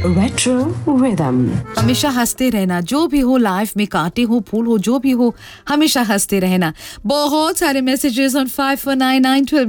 Retro Rhythm. हमेशा हंसते रहना, जो भी हो लाइफ में, कांटे हो फूल हो जो भी हो, हमेशा हंसते रहना। बहुत सारे मैसेजेस ऑन 549912